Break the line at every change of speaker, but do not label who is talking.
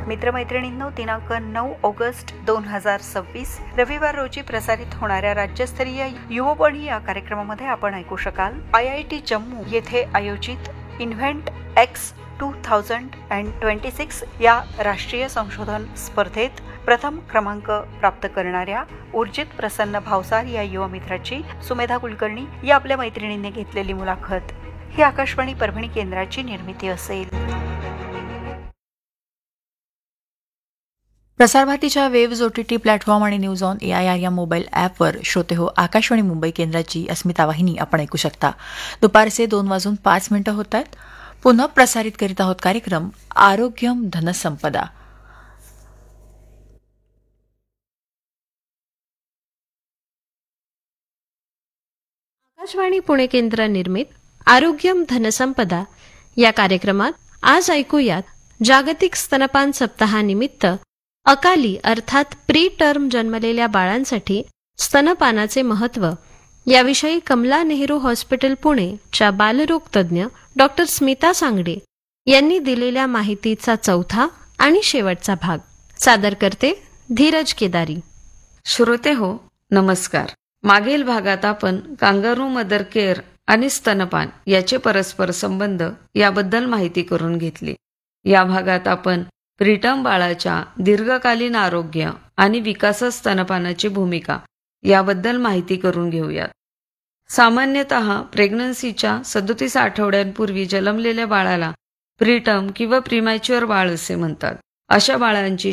मित्रमैत्रिणींनो, दिनांक 9 ऑगस्ट 2026 रविवार रोजी प्रसारित होणाऱ्या राज्यस्तरीय युववाणी या कार्यक्रमामध्ये आपण ऐकू शकाल IIT जम्मू येथे आयोजित इन्व्हेंट एक्स 2026 या राष्ट्रीय संशोधन स्पर्धेत प्रथम क्रमांक प्राप्त करणाऱ्या उर्जित प्रसन्न भावसार या युवा मित्राची सुमेधा कुलकर्णी या आपल्या मैत्रिणींनी घेतलेली मुलाखत ही आकाशवाणी परभणी केंद्राची निर्मिती असेल.
प्रसारभारतीच्या वेव्ज OTT प्लॅटफॉर्म आणि न्यूज ऑन AIR या मोबाईल ॲपवर श्रोते हो आकाशवाणी मुंबई केंद्राची अस्मिता वाहिनी आपण ऐकू शकता. दुपारचे 2:05 होत आहेत. पुन्हा प्रसारित करीत आहोत कार्यक्रम आरोग्यम धनसंपदा.
आकाशवाणी पुणे केंद्र निर्मित आरोग्यम धनसंपदा या कार्यक्रमात आज ऐकूयात जागतिक स्तनपान सप्ताहानिमित्त अकाली अर्थात प्री टर्म जन्मलेल्या बाळांसाठी स्तनपानाचे महत्त्व याविषयी कमला नेहरू हॉस्पिटल पुणेच्या बालरोग तज्ज्ञ डॉक्टर स्मिता सांगडे यांनी दिलेल्या माहितीचा चौथा आणि शेवटचा भाग सादर करते धीरज केदारी.
श्रोते हो, नमस्कार. मागील भागात आपण कांगारू मदर केअर आणि स्तनपान याचे परस्पर संबंध याबद्दल माहिती करून घेतली. या भागात आपण प्रीटर्म बाळाच्या दीर्घकालीन आरोग्य आणि विकासात स्तनपानाची भूमिका याबद्दल माहिती करून घेऊयात. सामान्यतः प्रेग्नन्सीच्या 37 आठवड्यांपूर्वी जन्मलेल्या बाळाला प्रीटर्म किंवा प्रीमॅच्युअर बाळ असे म्हणतात. अशा बाळांची